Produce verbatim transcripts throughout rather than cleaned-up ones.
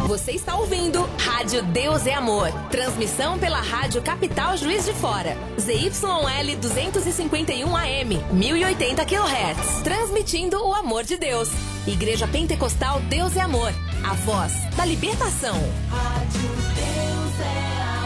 Você está ouvindo Rádio Deus é Amor. Transmissão pela Rádio Capital Juiz de Fora. Z Y L duzentos e cinquenta e um A M, mil e oitenta quilohertz. Transmitindo o amor de Deus. Igreja Pentecostal Deus é Amor. A voz da libertação. Rádio Deus é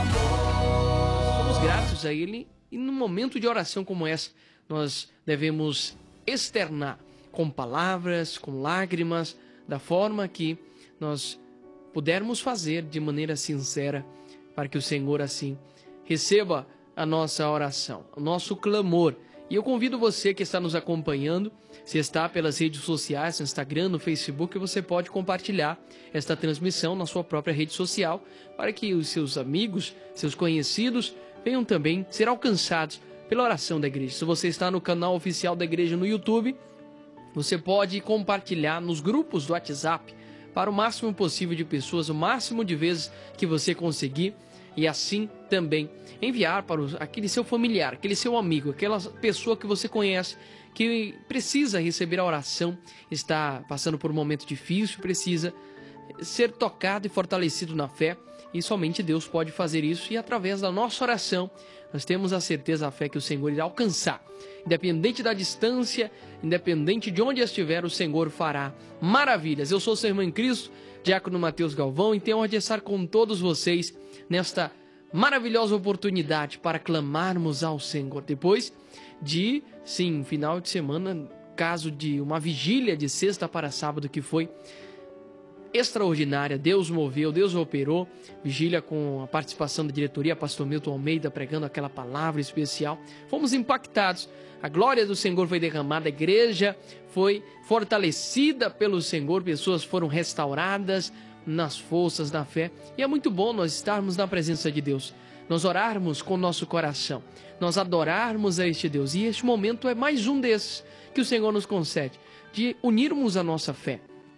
Amor. Somos gratos a Ele e num momento de oração como essa, nós devemos externar com palavras, com lágrimas, da forma que nós pudermos fazer de maneira sincera, para que o Senhor assim receba a nossa oração, o nosso clamor. E eu convido você que está nos acompanhando, se está pelas redes sociais, no Instagram, no Facebook, você pode compartilhar esta transmissão na sua própria rede social, para que os seus amigos, seus conhecidos, venham também ser alcançados pela oração da igreja. Se você está no canal oficial da igreja no YouTube, você pode compartilhar nos grupos do WhatsApp para o máximo possível de pessoas, o máximo de vezes que você conseguir, e assim também enviar para os, aquele seu familiar, aquele seu amigo, aquela pessoa que você conhece, que precisa receber a oração, está passando por um momento difícil, precisa ser tocado e fortalecido na fé, e somente Deus pode fazer isso, e através da nossa oração, nós temos a certeza, a fé que o Senhor irá alcançar. Independente da distância, independente de onde estiver, o Senhor fará maravilhas. Eu sou seu irmão em Cristo, Diácono Mateus Galvão, e tenho a honra de estar com todos vocês nesta maravilhosa oportunidade para clamarmos ao Senhor. Depois de, sim, final de semana, caso de uma vigília de sexta para sábado que foi extraordinária, Deus moveu, Deus operou, vigília com a participação da diretoria, pastor Milton Almeida pregando aquela palavra especial, fomos impactados, a glória do Senhor foi derramada, a igreja foi fortalecida pelo Senhor, pessoas foram restauradas nas forças da fé, e é muito bom nós estarmos na presença de Deus, nós orarmos com o nosso coração, nós adorarmos a este Deus, e este momento é mais um desses que o Senhor nos concede, de unirmos a nossa fé.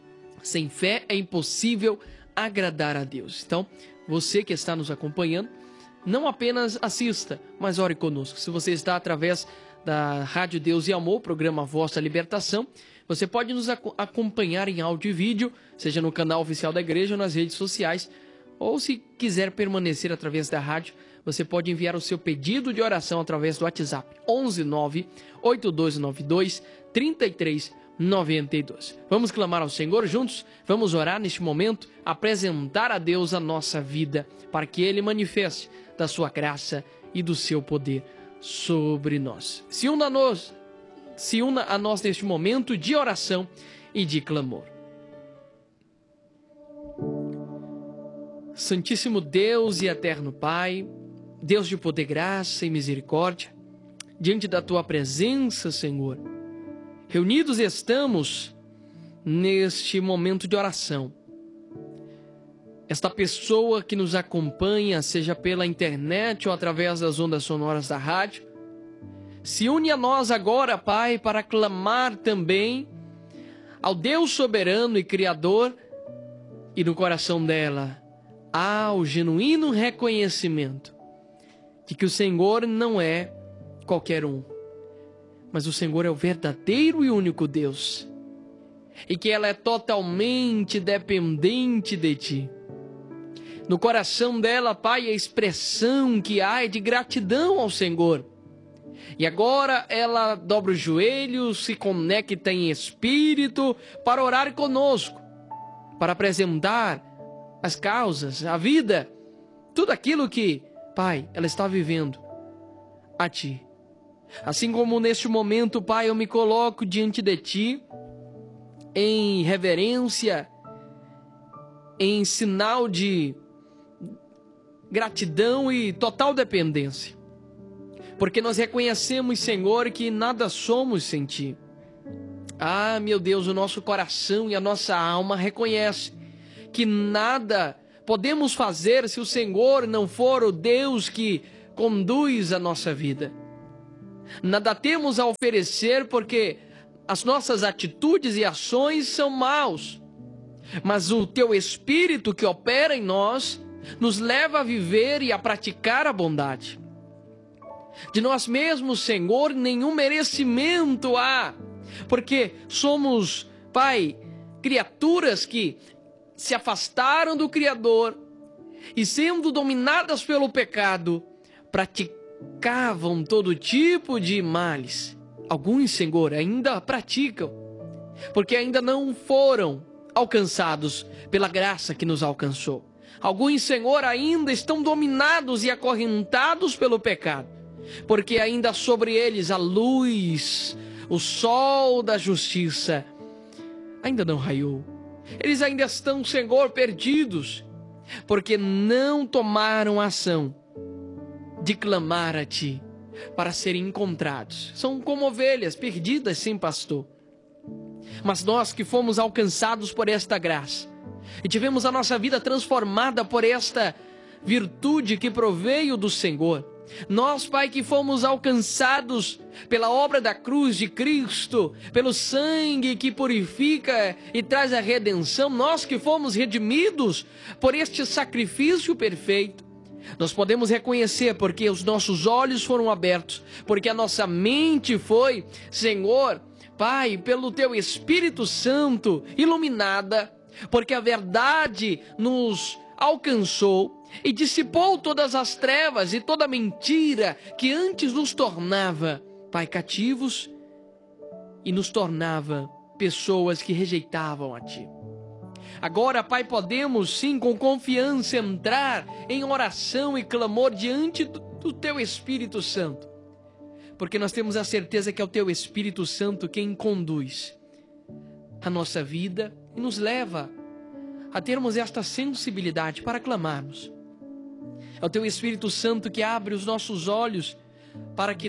Sem fé é impossível agradar a Deus. Então, você que está nos acompanhando, não apenas assista, mas ore conosco. Se você está através da Rádio Deus e Amor, programa Voz da Libertação, você pode nos ac- acompanhar em áudio e vídeo, seja no canal oficial da igreja ou nas redes sociais, ou se quiser permanecer através da rádio, você pode enviar o seu pedido de oração através do WhatsApp onze nove oito dois nove dois três três noventa e dois. Vamos clamar ao Senhor juntos? Vamos orar neste momento, apresentar a Deus a nossa vida, para que Ele manifeste da sua graça e do seu poder sobre nós. Se una a nós, se una a nós neste momento de oração e de clamor. Santíssimo Deus e eterno Pai, Deus de poder, graça e misericórdia, diante da Tua presença, Senhor, reunidos estamos neste momento de oração. Esta pessoa que nos acompanha, seja pela internet ou através das ondas sonoras da rádio, se une a nós agora, Pai, para clamar também ao Deus soberano e Criador, e no coração dela há o genuíno reconhecimento de que o Senhor não é qualquer um, mas o Senhor é o verdadeiro e único Deus, e que ela é totalmente dependente de Ti. No coração dela, Pai, a expressão que há é de gratidão ao Senhor. E agora ela dobra os joelhos, se conecta em espírito para orar conosco, para apresentar as causas, a vida, tudo aquilo que, Pai, ela está vivendo a Ti. Assim como neste momento, Pai, eu me coloco diante de Ti em reverência, em sinal de gratidão e total dependência. Porque nós reconhecemos, Senhor, que nada somos sem Ti. Ah, meu Deus, o nosso coração e a nossa alma reconhecem que nada podemos fazer se o Senhor não for o Deus que conduz a nossa vida. Nada temos a oferecer porque as nossas atitudes e ações são maus. Mas o Teu Espírito que opera em nós nos leva a viver e a praticar a bondade. De nós mesmos, Senhor, nenhum merecimento há, porque somos, Pai, criaturas que se afastaram do Criador e, sendo dominadas pelo pecado, praticavam todo tipo de males. Alguns, Senhor, ainda praticam, porque ainda não foram alcançados pela graça que nos alcançou. Alguns, Senhor, ainda estão dominados e acorrentados pelo pecado, porque ainda sobre eles a luz, o sol da justiça ainda não raiou. Eles ainda estão, Senhor, perdidos, porque não tomaram ação de clamar a Ti para serem encontrados. São como ovelhas perdidas sem pastor. Mas nós que fomos alcançados por esta graça e tivemos a nossa vida transformada por esta virtude que proveio do Senhor, nós, Pai, que fomos alcançados pela obra da cruz de Cristo, pelo sangue que purifica e traz a redenção, nós que fomos redimidos por este sacrifício perfeito, nós podemos reconhecer porque os nossos olhos foram abertos, porque a nossa mente foi, Senhor, Pai, pelo Teu Espírito Santo iluminada, porque a verdade nos alcançou e dissipou todas as trevas e toda mentira que antes nos tornava, Pai, cativos e nos tornava pessoas que rejeitavam a Ti. Agora, Pai, podemos sim com confiança entrar em oração e clamor diante do Teu Espírito Santo, porque nós temos a certeza que é o Teu Espírito Santo quem conduz a nossa vida e nos leva a termos esta sensibilidade para clamarmos. É o Teu Espírito Santo que abre os nossos olhos para que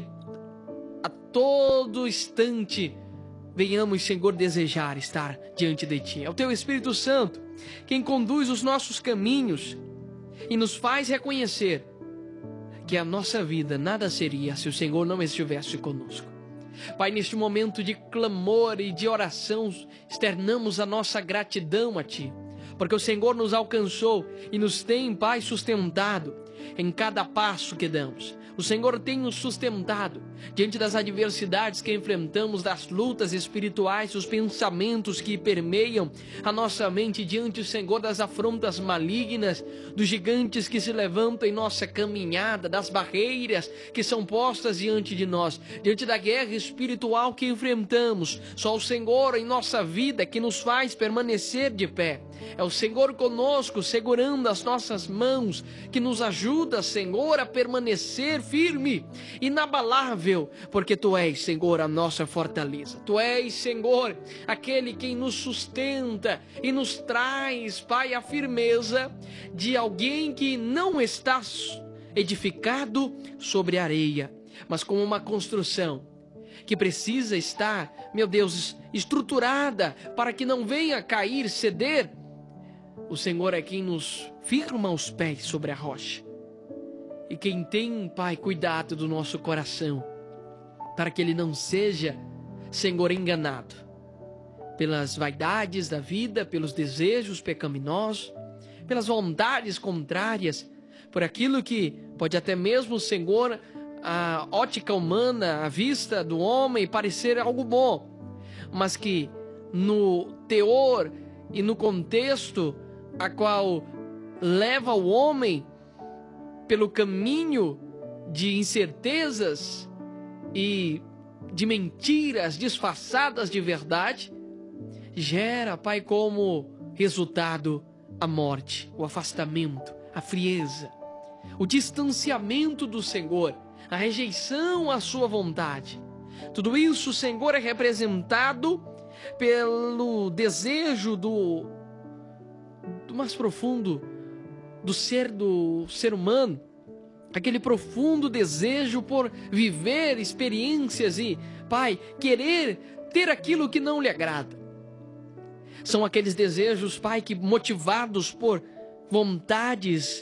a todo instante venhamos, Senhor, desejar estar diante de Ti. É o Teu Espírito Santo quem conduz os nossos caminhos e nos faz reconhecer que a nossa vida nada seria se o Senhor não estivesse conosco. Pai, neste momento de clamor e de oração, externamos a nossa gratidão a Ti, porque o Senhor nos alcançou e nos tem, Pai, sustentado em cada passo que damos. O Senhor tem nos sustentado diante das adversidades que enfrentamos, das lutas espirituais, os pensamentos que permeiam a nossa mente diante, Senhor, das afrontas malignas, dos gigantes que se levantam em nossa caminhada, das barreiras que são postas diante de nós, diante da guerra espiritual que enfrentamos. Só o Senhor em nossa vida que nos faz permanecer de pé. É o Senhor conosco, segurando as nossas mãos, que nos ajuda, Senhor, a permanecer firme, inabalável, porque Tu és, Senhor, a nossa fortaleza. Tu és, Senhor, aquele quem nos sustenta e nos traz, Pai, a firmeza de alguém que não está edificado sobre areia, mas como uma construção que precisa estar, meu Deus, estruturada para que não venha cair, ceder. O Senhor é quem nos firma os pés sobre a rocha. E quem tem, Pai, cuidado do nosso coração, para que ele não seja, Senhor, enganado pelas vaidades da vida, pelos desejos pecaminosos, pelas vontades contrárias, por aquilo que pode até mesmo, Senhor, a ótica humana, a vista do homem parecer algo bom, mas que no teor e no contexto a qual leva o homem pelo caminho de incertezas e de mentiras disfarçadas de verdade, gera, Pai, como resultado a morte, o afastamento, a frieza, o distanciamento do Senhor, a rejeição à sua vontade. Tudo isso, Senhor, é representado pelo desejo do, do mais profundo do ser do ser humano, aquele profundo desejo por viver experiências e, Pai, querer ter aquilo que não lhe agrada. São aqueles desejos, Pai, que motivados por vontades,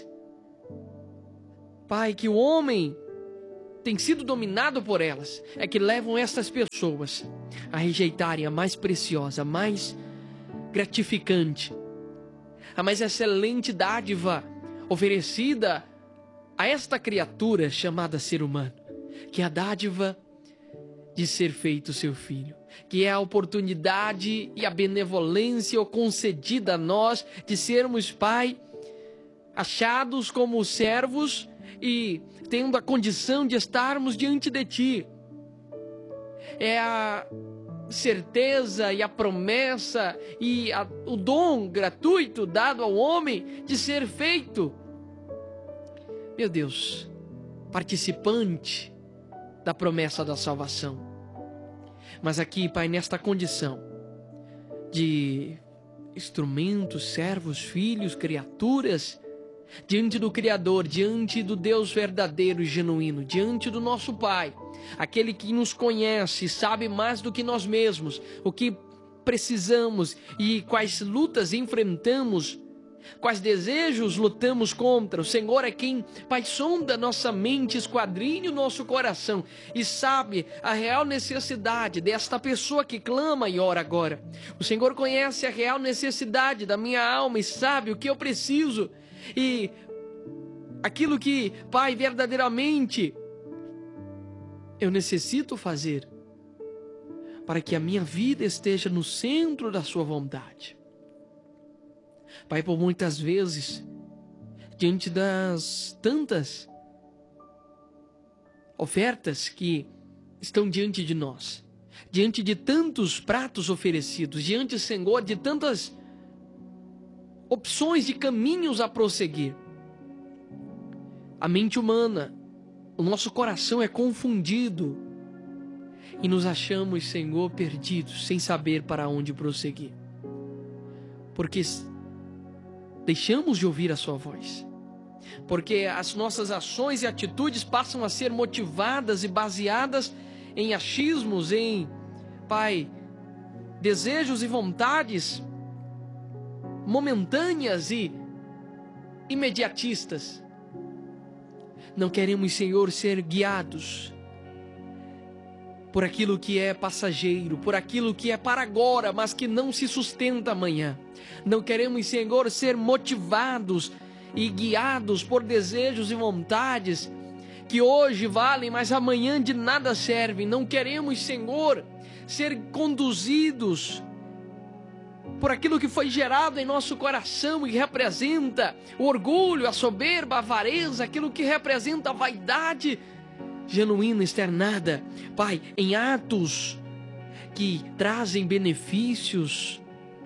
Pai, que o homem tem sido dominado por elas, é que levam essas pessoas a rejeitarem a mais preciosa, a mais gratificante, a mais excelente dádiva oferecida a esta criatura chamada ser humano, que é a dádiva de ser feito seu filho. que é a oportunidade e a benevolência concedida a nós de sermos, Pai, achados como servos e tendo a condição de estarmos diante de Ti. É a certeza e a promessa e a, o dom gratuito dado ao homem de ser feito, meu Deus, participante da promessa da salvação. Mas aqui, Pai, nesta condição de instrumentos, servos, filhos, criaturas, diante do Criador, diante do Deus verdadeiro e genuíno, diante do nosso Pai, aquele que nos conhece, sabe mais do que nós mesmos, o que precisamos e quais lutas enfrentamos, quais desejos lutamos contra. O Senhor é quem, Pai, sonda nossa mente, esquadrinha o nosso coração e sabe a real necessidade desta pessoa que clama e ora agora. O Senhor conhece a real necessidade da minha alma e sabe o que eu preciso. E aquilo que, Pai, verdadeiramente eu necessito fazer para que a minha vida esteja no centro da sua vontade. Pai, por muitas vezes, diante das tantas ofertas que estão diante de nós, diante de tantos pratos oferecidos, diante, Senhor, de tantas opções de caminhos a prosseguir, a mente humana, o nosso coração é confundido e nos achamos, Senhor, perdidos, sem saber para onde prosseguir, porque deixamos de ouvir a sua voz, porque as nossas ações e atitudes passam a ser motivadas e baseadas em achismos, em, Pai, desejos e vontades momentâneas e imediatistas. Não queremos, Senhor, ser guiados por aquilo que é passageiro, por aquilo que é para agora, mas que não se sustenta amanhã. Não queremos, Senhor, ser motivados e guiados por desejos e vontades que hoje valem, mas amanhã de nada servem. Não queremos, Senhor, ser conduzidos por aquilo que foi gerado em nosso coração e representa o orgulho, a soberba, a avareza, aquilo que representa a vaidade genuína, externada, Pai, em atos que trazem benefícios,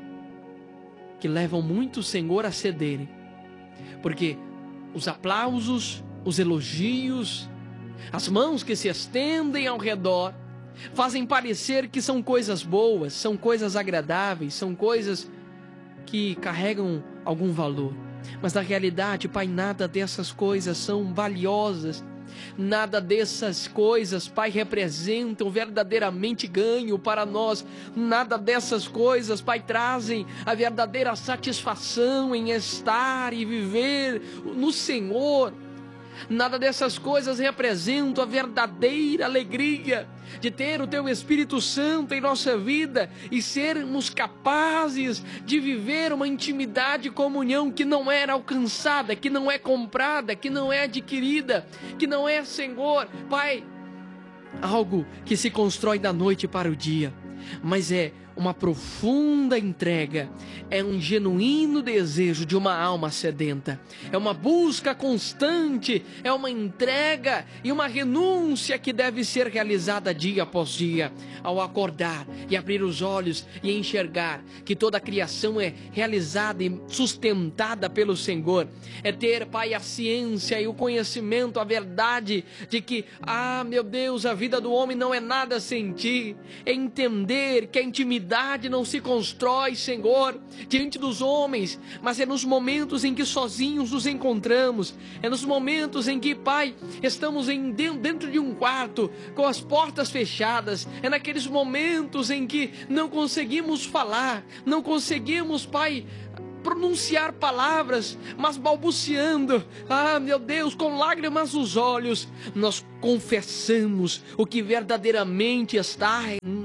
que levam muito, Senhor, a cederem, porque os aplausos, os elogios, as mãos que se estendem ao redor, fazem parecer que são coisas boas, são coisas agradáveis, são coisas que carregam algum valor. Mas na realidade, Pai, nada dessas coisas são valiosas, nada dessas coisas, Pai, representam verdadeiramente ganho para nós, nada dessas coisas, Pai, trazem a verdadeira satisfação em estar e viver no Senhor. Nada dessas coisas representam a verdadeira alegria de ter o Teu Espírito Santo em nossa vida e sermos capazes de viver uma intimidade e comunhão que não é alcançada, que não é comprada, que não é adquirida, que não é, Senhor, Pai, algo que se constrói da noite para o dia, mas é uma profunda entrega, é um genuíno desejo de uma alma sedenta, é uma busca constante, é uma entrega e uma renúncia que deve ser realizada dia após dia, ao acordar e abrir os olhos e enxergar que toda a criação é realizada e sustentada pelo Senhor, é ter, Pai, a ciência e o conhecimento, a verdade de que, ah, meu Deus, a vida do homem não é nada sem Ti, é entender que a intimidade não se constrói, Senhor, diante dos homens, mas é nos momentos em que sozinhos nos encontramos, é nos momentos em que, Pai, estamos em, dentro de um quarto, com as portas fechadas, é naqueles momentos em que não conseguimos falar, não conseguimos, Pai, pronunciar palavras, mas balbuciando, ah, meu Deus, com lágrimas nos olhos, nós confessamos o que verdadeiramente está em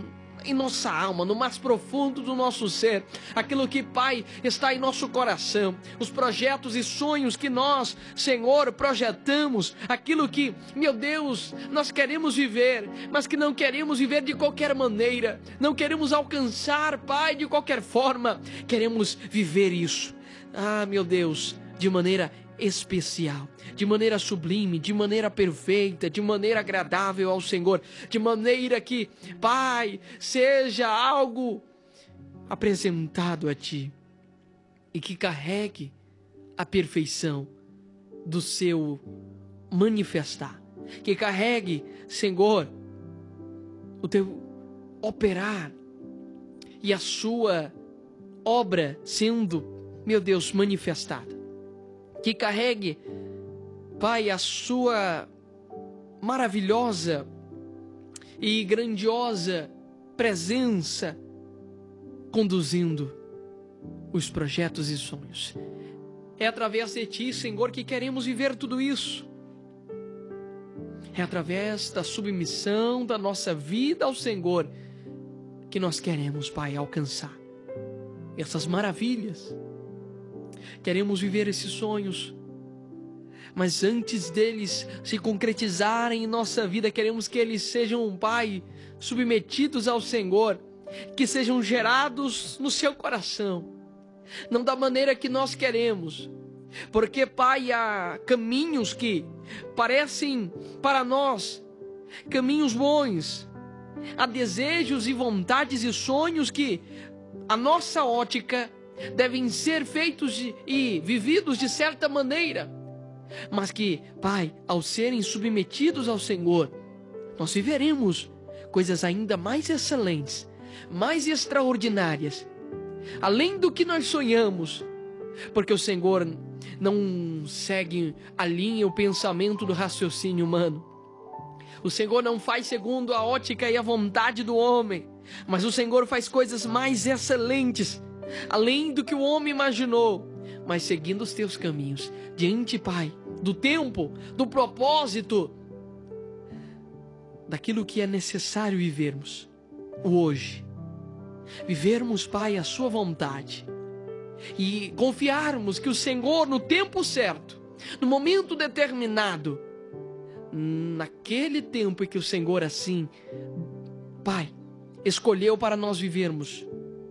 em nossa alma, no mais profundo do nosso ser, aquilo que, Pai, está em nosso coração, os projetos e sonhos que nós, Senhor, projetamos, aquilo que, meu Deus, nós queremos viver, mas que não queremos viver de qualquer maneira, não queremos alcançar, Pai, de qualquer forma, queremos viver isso, ah, meu Deus, de maneira especial, de maneira sublime, de maneira perfeita, de maneira agradável ao Senhor, de maneira que, Pai, seja algo apresentado a Ti e que carregue a perfeição do seu manifestar, que carregue, Senhor, o Teu operar e a Sua obra sendo, meu Deus, manifestada. Que carregue, Pai, a Sua maravilhosa e grandiosa presença conduzindo os projetos e sonhos. É através de Ti, Senhor, que queremos viver tudo isso. É através da submissão da nossa vida ao Senhor que nós queremos, Pai, alcançar essas maravilhas. Queremos viver esses sonhos, mas antes deles se concretizarem em nossa vida, queremos que eles sejam, Pai, submetidos ao Senhor, que sejam gerados no seu coração, não da maneira que nós queremos, porque, Pai, há caminhos que parecem para nós caminhos bons, há desejos e vontades e sonhos que a nossa ótica devem ser feitos de, e vividos de certa maneira, mas que, Pai, ao serem submetidos ao Senhor, nós viveremos coisas ainda mais excelentes, mais extraordinárias, além do que nós sonhamos, porque o Senhor não segue a linha, o pensamento do raciocínio humano. O Senhor não faz segundo a ótica e a vontade do homem, mas o Senhor faz coisas mais excelentes, além do que o homem imaginou, mas seguindo os teus caminhos, diante, Pai, do tempo, do propósito, daquilo que é necessário vivermos, o hoje. Vivermos, Pai, a Sua vontade e confiarmos que o Senhor, no tempo certo, no momento determinado, naquele tempo em que o Senhor assim, Pai, escolheu para nós vivermos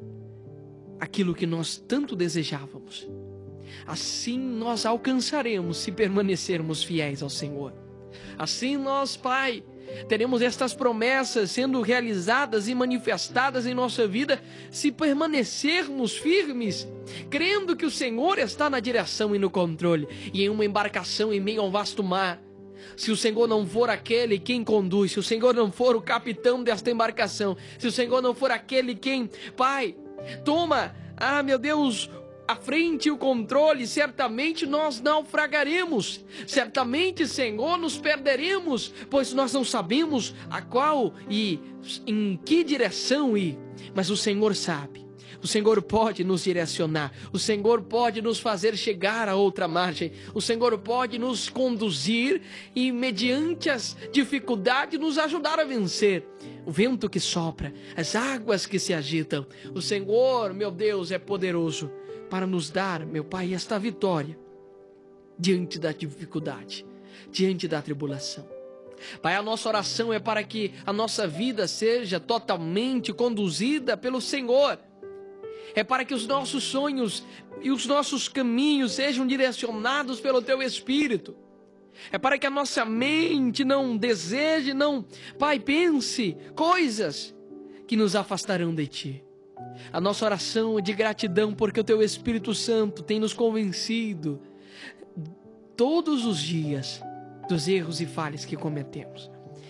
aquilo que nós tanto desejávamos, assim nós alcançaremos se permanecermos fiéis ao Senhor. Assim nós, Pai, teremos estas promessas sendo realizadas e manifestadas em nossa vida se permanecermos firmes, crendo que o Senhor está na direção e no controle, e em uma embarcação em meio a um vasto mar. Se o Senhor não for aquele quem conduz, se o Senhor não for o capitão desta embarcação, se o Senhor não for aquele quem, Pai, toma, ah meu Deus, a frente e o controle, certamente nós naufragaremos, certamente, Senhor, nos perderemos, pois nós não sabemos a qual e em que direção ir, mas o Senhor sabe. O Senhor pode nos direcionar, o Senhor pode nos fazer chegar a outra margem, o Senhor pode nos conduzir e, mediante as dificuldades, nos ajudar a vencer. O vento que sopra, as águas que se agitam, o Senhor, meu Deus, é poderoso para nos dar, meu Pai, esta vitória diante da dificuldade, diante da tribulação. Pai, a nossa oração é para que a nossa vida seja totalmente conduzida pelo Senhor. É para que os nossos sonhos e os nossos caminhos sejam direcionados pelo Teu Espírito. É para que a nossa mente não deseje, não, Pai, pense coisas que nos afastarão de Ti. A nossa oração é de gratidão porque o Teu Espírito Santo tem nos convencido todos os dias dos erros e falhas que cometemos.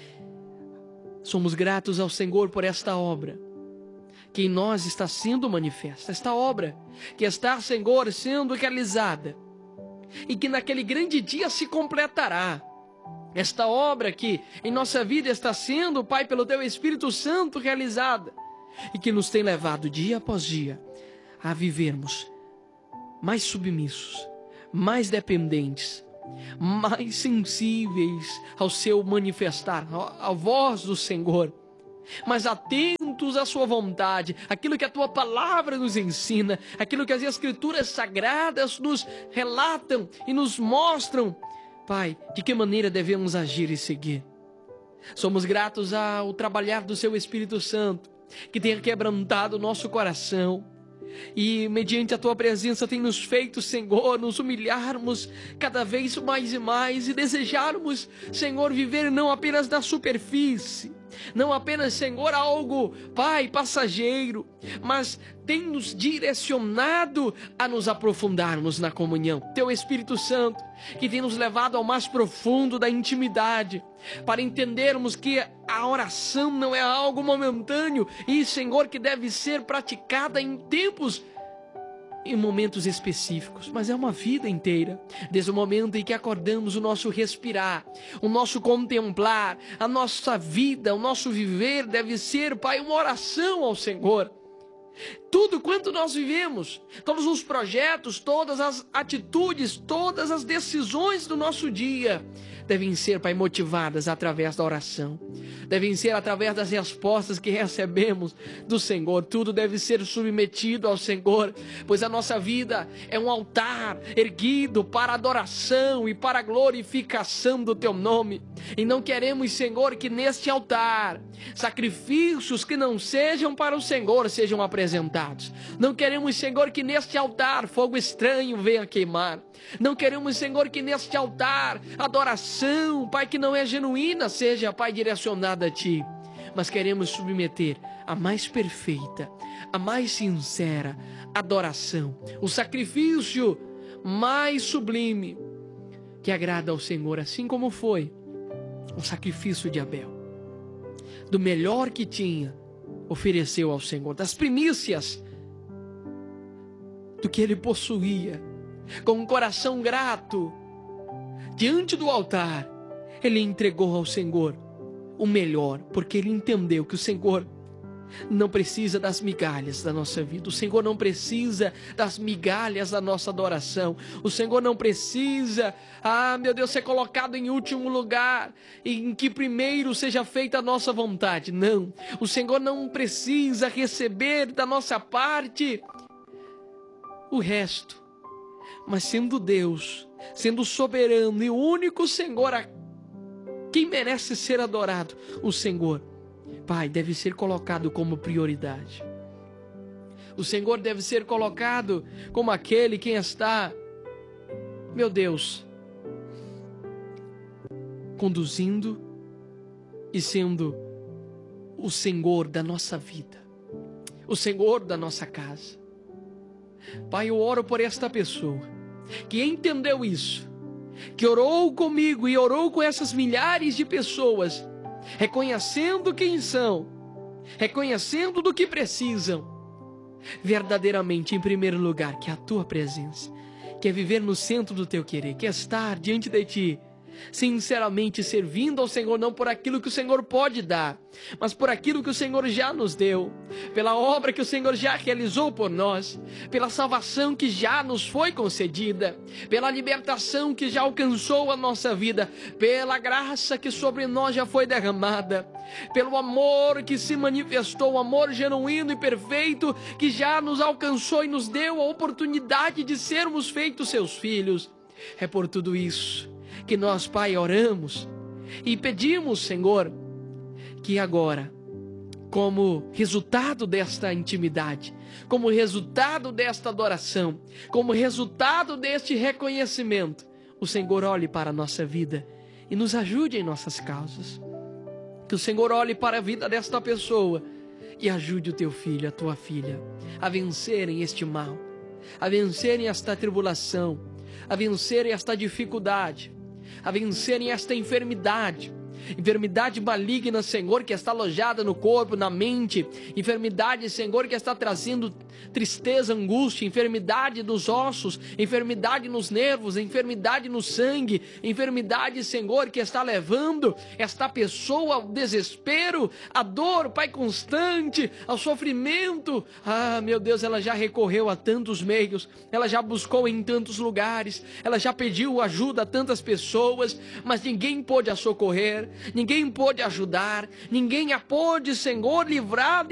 Somos gratos ao Senhor por esta obra que em nós está sendo manifesta, esta obra que está, Senhor, sendo realizada e que naquele grande dia se completará. Esta obra que em nossa vida está sendo, Pai, pelo Teu Espírito Santo realizada e que nos tem levado dia após dia a vivermos mais submissos, mais dependentes, mais sensíveis ao Seu manifestar, à voz do Senhor. mas atentos à sua vontade, aquilo que a tua palavra nos ensina, aquilo que as escrituras sagradas nos relatam e nos mostram, Pai, de que maneira devemos agir e seguir. Somos gratos ao trabalhar do seu Espírito Santo, que tenha quebrantado o nosso coração, e mediante a tua presença tem nos feito, Senhor, nos humilharmos cada vez mais e mais e desejarmos, Senhor, viver não apenas na superfície, não apenas, Senhor, algo, Pai, passageiro, mas tem nos direcionado a nos aprofundarmos na comunhão. Teu Espírito Santo, que tem nos levado ao mais profundo da intimidade, para entendermos que a oração não é algo momentâneo e, Senhor, que deve ser praticada em tempos, em momentos específicos, mas é uma vida inteira, desde o momento em que acordamos, o nosso respirar, o nosso contemplar, a nossa vida, o nosso viver deve ser, Pai, uma oração ao Senhor. Tudo quanto nós vivemos, todos os projetos, todas as atitudes, todas as decisões do nosso dia devem ser, Pai, motivadas através da oração, devem ser através das respostas que recebemos do Senhor. Tudo deve ser submetido ao Senhor, pois a nossa vida é um altar erguido para adoração e para a glorificação do Teu nome, e não queremos, Senhor, que neste altar sacrifícios que não sejam para o Senhor sejam apresentados. Não queremos, Senhor, que neste altar fogo estranho venha queimar. Não queremos, Senhor, que neste altar adoração, Pai, que não é genuína, seja, Pai, direcionada a Ti. Mas queremos submeter a mais perfeita, a mais sincera adoração, o sacrifício mais sublime que agrada ao Senhor, assim como foi o sacrifício de Abel. Do melhor que tinha, ofereceu ao Senhor, das primícias do que ele possuía, com um coração grato, diante do altar, ele entregou ao Senhor o melhor, porque ele entendeu que o Senhor não precisa das migalhas da nossa vida, o Senhor não precisa das migalhas da nossa adoração, o Senhor não precisa, ah meu Deus, ser colocado em último lugar, em que primeiro seja feita a nossa vontade. Não, o Senhor não precisa receber da nossa parte o resto, mas sendo Deus, sendo soberano e o único Senhor a quem merece ser adorado, o Senhor, Pai, deve ser colocado como prioridade. O Senhor deve ser colocado como aquele quem está, meu Deus, conduzindo e sendo o Senhor da nossa vida, o Senhor da nossa casa. Pai, eu oro por esta pessoa que entendeu isso, que orou comigo e orou com essas milhares de pessoas, reconhecendo quem são, reconhecendo do que precisam, verdadeiramente, em primeiro lugar, que é a Tua presença, que é viver no centro do Teu querer, que é estar diante de Ti, sinceramente servindo ao Senhor, não por aquilo que o Senhor pode dar, mas por aquilo que o Senhor já nos deu, pela obra que o Senhor já realizou por nós, pela salvação que já nos foi concedida, pela libertação que já alcançou a nossa vida, pela graça que sobre nós já foi derramada, pelo amor que se manifestou, o amor genuíno e perfeito que já nos alcançou e nos deu a oportunidade de sermos feitos seus filhos. É por tudo isso que nós, Pai, oramos e pedimos, Senhor, que agora, como resultado desta intimidade, como resultado desta adoração, como resultado deste reconhecimento, o Senhor olhe para a nossa vida e nos ajude em nossas causas. Que o Senhor olhe para a vida desta pessoa e ajude o Teu filho, a Tua filha, a vencerem este mal, a vencerem esta tribulação, a vencerem esta dificuldade, a vencerem esta enfermidade, enfermidade maligna, Senhor, que está alojada no corpo, na mente, enfermidade, Senhor, que está trazendo tristeza, angústia, enfermidade dos ossos, enfermidade nos nervos, enfermidade no sangue, enfermidade, Senhor, que está levando esta pessoa ao desespero, à dor, Pai, constante, ao sofrimento. Ah, meu Deus, ela já recorreu a tantos meios, ela já buscou em tantos lugares, ela já pediu ajuda a tantas pessoas, mas ninguém pôde a socorrer. ninguém pôde ajudar, ninguém a pôde, Senhor, livrar